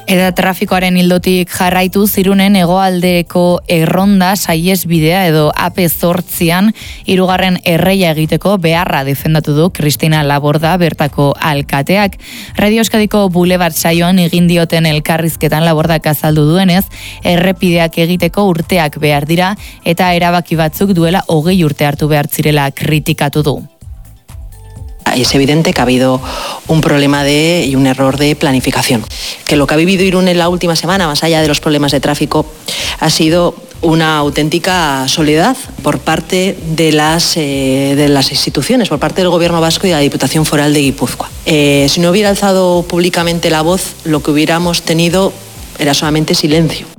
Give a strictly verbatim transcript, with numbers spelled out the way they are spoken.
Eta trafikoaren ildotik jarraitu Irunen hegoaldeko erronda saihesbidea edo A P zortzian hirugarren erreia egiteko beharra defendatu du Cristina Laborda bertako alkateak. Radio Euskadiko Boulevard saioan egin dioten elkarrizketan Labordak azaldu duenez, errepideak egiteko urteak behar dira eta erabaki batzuk duela hogei urte hartu behar zirela kritikatu du. Es evidente que ha habido un problema de, y un error de planificación. Que lo que ha vivido Irún en la última semana, más allá de los problemas de tráfico, ha sido una auténtica soledad por parte de las, eh, de las instituciones, por parte del Gobierno vasco y de la Diputación Foral de Guipúzcoa. Eh, si no hubiera alzado públicamente la voz, lo que hubiéramos tenido era solamente silencio.